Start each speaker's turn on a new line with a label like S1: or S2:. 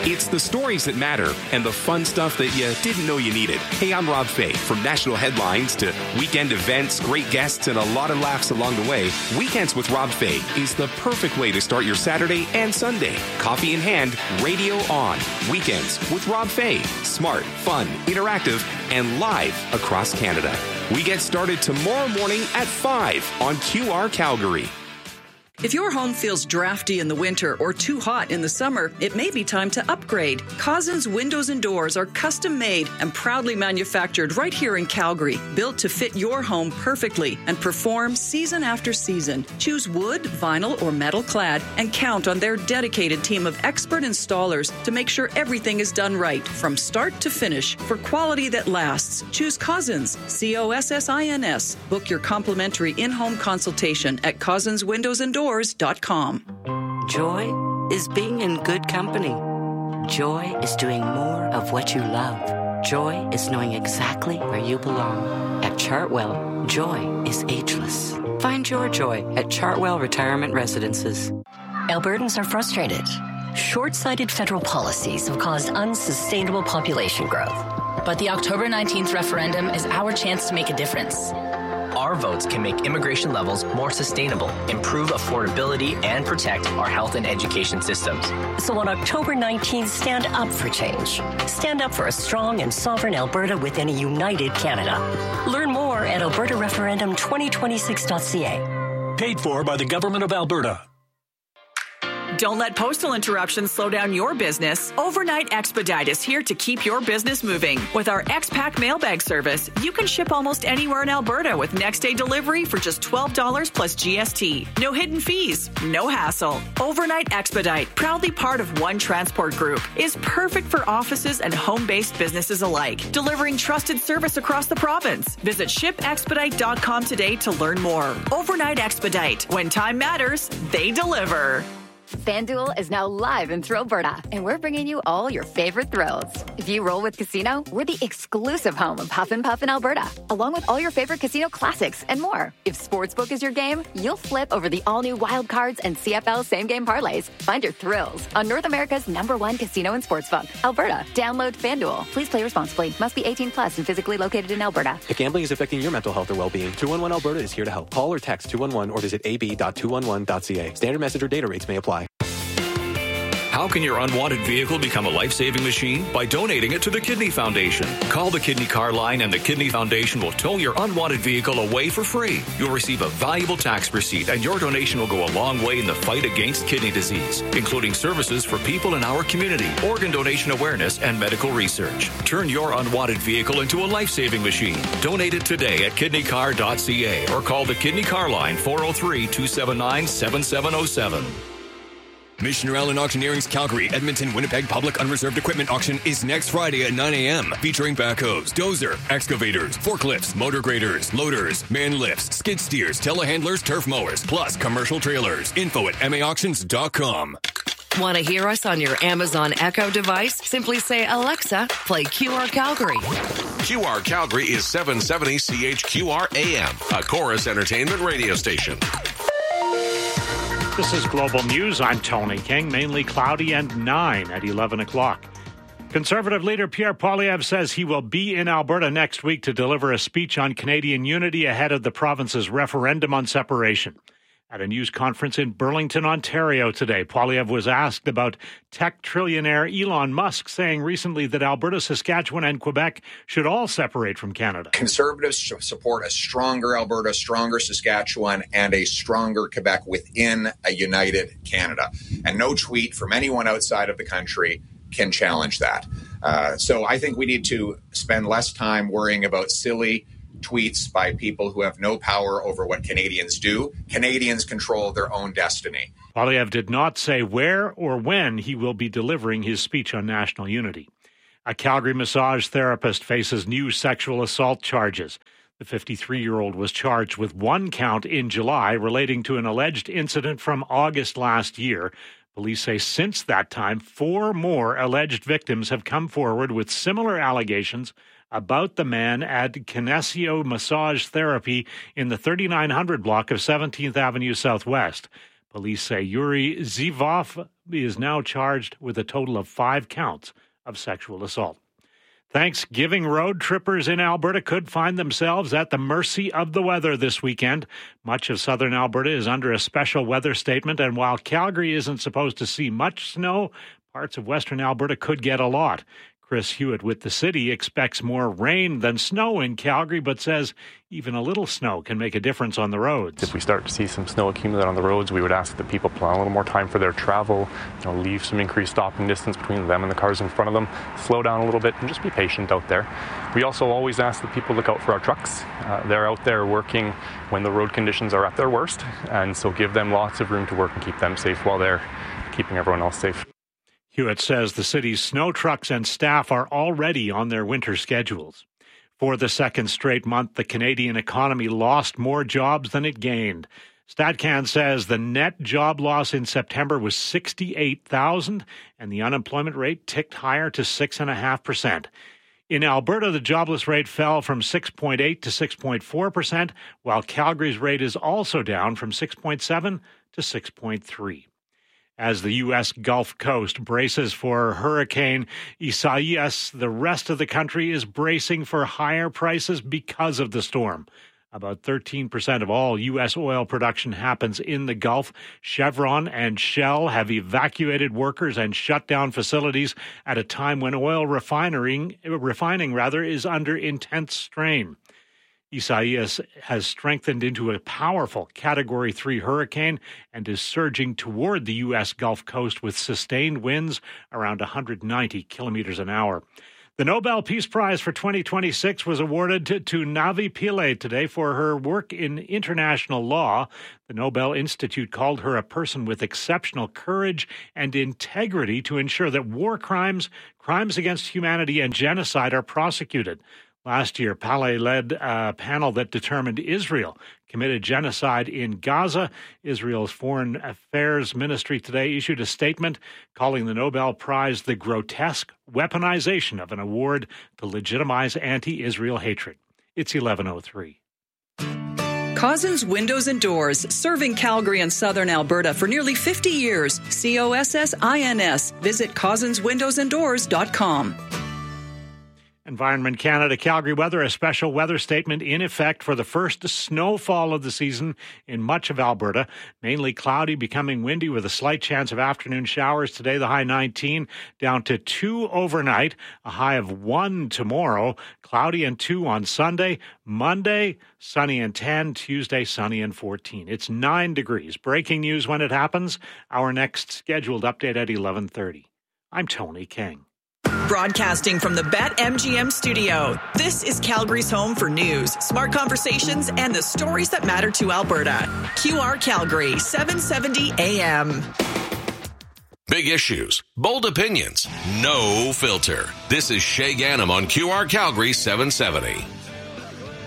S1: It's the stories that matter and the fun stuff that you didn't know you needed. Hey, I'm Rob Fay. From national headlines to weekend events, great guests, and a lot of laughs along the way, Weekends with Rob Fay is the perfect way to start your Saturday and Sunday. Coffee in hand, radio on. Weekends with Rob Fay. Smart, fun, interactive, and live across Canada. We get started tomorrow morning at 5 on QR Calgary.
S2: If your home feels drafty in the winter or too hot in the summer, it may be time to upgrade. Cousins Windows and Doors are custom made and proudly manufactured right here in Calgary, built to fit your home perfectly and perform season after season. Choose wood, vinyl, or metal clad and count on their dedicated team of expert installers to make sure everything is done right from start to finish for quality that lasts. Choose Cousins, COSSINS. Book your complimentary in-home consultation at cousinswindowsanddoors.com.
S3: Joy is being in good company. Joy is doing more of what you love. Joy is knowing exactly where you belong. At Chartwell, joy is ageless. Find your joy at Chartwell Retirement Residences.
S4: Albertans are frustrated. Short-sighted federal policies have caused unsustainable population growth.
S5: But the October 19th referendum is our chance to make a difference.
S6: Our votes can make immigration levels more sustainable, improve affordability, and protect our health and education systems.
S4: So on October 19th, stand up for change. Stand up for a strong and sovereign Alberta within a united Canada. Learn more at albertareferendum2026.ca.
S7: Paid for by the Government of Alberta.
S8: Don't let postal interruptions slow down your business. Overnight Expedite is here to keep your business moving. With our X-Pack mailbag service, you can ship almost anywhere in Alberta with next-day delivery for just $12 plus GST. No hidden fees, no hassle. Overnight Expedite, proudly part of One Transport Group, is perfect for offices and home-based businesses alike, delivering trusted service across the province. Visit shipexpedite.com today to learn more. Overnight Expedite. When time matters, they deliver.
S9: FanDuel is now live in Thrillberta, and we're bringing you all your favorite thrills. If you roll with Casino, we're the exclusive home of Huff and Puff in Alberta, along with all your favorite casino classics and more. If Sportsbook is your game, you'll flip over the all-new Wild Cards and CFL same-game parlays. Find your thrills on North America's #1 casino and sportsbook, Alberta. Download FanDuel. Please play responsibly. Must be 18 plus and physically located in Alberta.
S10: If gambling is affecting your mental health or well-being, 211 Alberta is here to help. Call or text 211 or visit ab.211.ca. Standard message or data rates may apply.
S11: How can your unwanted vehicle become a life-saving machine? By donating it to the Kidney Foundation. Call the Kidney Car Line and the Kidney Foundation will tow your unwanted vehicle away for free. You'll receive a valuable tax receipt and your donation will go a long way in the fight against kidney disease, including services for people in our community, organ donation awareness, and medical research. Turn your unwanted vehicle into a life-saving machine. Donate it today at kidneycar.ca or call the Kidney Car Line 403-279-7707.
S12: Missioner Allen Auctioneering's Calgary, Edmonton, Winnipeg Public Unreserved Equipment Auction is next Friday at 9 a.m. featuring backhoes, dozer, excavators, forklifts, motor graders, loaders, man lifts, skid steers, telehandlers, turf mowers, plus commercial trailers. Info at maauctions.com.
S13: Want to hear us on your Amazon Echo device? Simply say, Alexa, play QR Calgary.
S14: QR Calgary is 770 CHQR AM, a Chorus Entertainment radio station.
S15: This is Global News. I'm Tony King. Mainly cloudy and 9 at 11 o'clock. Conservative leader Pierre Poilievre says he will be in Alberta next week to deliver a speech on Canadian unity ahead of the province's referendum on separation. At a news conference in Burlington, Ontario today, Poilievre was asked about tech trillionaire Elon Musk saying recently that Alberta, Saskatchewan, and Quebec should all separate from Canada.
S16: Conservatives support a stronger Alberta, stronger Saskatchewan, and a stronger Quebec within a united Canada. And no tweet from anyone outside of the country can challenge that. So I think we need to spend less time worrying about silly tweets by people who have no power over what Canadians do. Canadians control their own destiny.
S15: Poilievre did not say where or when he will be delivering his speech on national unity. A Calgary massage therapist faces new sexual assault charges. The 53-year-old was charged with one count in July relating to an alleged incident from August last year. Police say since that time, 4 more alleged victims have come forward with similar allegations about the man at Kinesio Massage Therapy in the 3900 block of 17th Avenue Southwest. Police say Yuri Zivov is now charged with a total of 5 counts of sexual assault. Thanksgiving road trippers in Alberta could find themselves at the mercy of the weather this weekend. Much of southern Alberta is under a special weather statement, and while Calgary isn't supposed to see much snow, parts of western Alberta could get a lot. Chris Hewitt with the city expects more rain than snow in Calgary, but says even a little snow can make a difference on the roads.
S17: If we start to see some snow accumulate on the roads, we would ask that people plan a little more time for their travel, leave some increased stopping distance between them and the cars in front of them, slow down a little bit, and just be patient out there. We also always ask that people look out for our trucks. They're out there working when the road conditions are at their worst, and so give them lots of room to work and keep them safe while they're keeping everyone else safe.
S15: Hewitt says the city's snow trucks and staff are already on their winter schedules. For the second straight month, the Canadian economy lost more jobs than it gained. StatCan says the net job loss in September was 68,000, and the unemployment rate ticked higher to 6.5%. In Alberta, the jobless rate fell from 6.8 to 6.4%, while Calgary's rate is also down from 6.7 to 6.3. As the U.S. Gulf Coast braces for Hurricane Isaias, the rest of the country is bracing for higher prices because of the storm. About 13% of all U.S. oil production happens in the Gulf. Chevron and Shell have evacuated workers and shut down facilities at a time when oil refining is under intense strain. Isaias has strengthened into a powerful Category 3 hurricane and is surging toward the U.S. Gulf Coast with sustained winds around 190 kilometers an hour. The Nobel Peace Prize for 2026 was awarded to Navi Pillay today for her work in international law. The Nobel Institute called her a person with exceptional courage and integrity to ensure that war crimes, crimes against humanity, and genocide are prosecuted. Last year, Pillay led a panel that determined Israel committed genocide in Gaza. Israel's Foreign Affairs Ministry today issued a statement calling the Nobel Prize the grotesque weaponization of an award to legitimize anti-Israel hatred. It's 11:03.
S2: Cozzens Windows and Doors, serving Calgary and southern Alberta for nearly 50 years. COSSINS. Visit CozzensWindowsandDoors.com.
S15: Environment Canada, Calgary weather, a special weather statement in effect for the first snowfall of the season in much of Alberta. Mainly cloudy, becoming windy with a slight chance of afternoon showers today, the high 19, down to 2 overnight, a high of 1 tomorrow, cloudy and 2 on Sunday. Monday, sunny and 10, Tuesday, sunny and 14. It's 9 degrees. Breaking news when it happens. Our next scheduled update at 11:30. I'm Tony King.
S8: Broadcasting from the BetMGM studio, this is Calgary's home for news, smart conversations, and the stories that matter to Alberta. QR Calgary, 770 AM.
S14: Big issues, bold opinions, no filter. This is Shay Ganem on QR Calgary 770.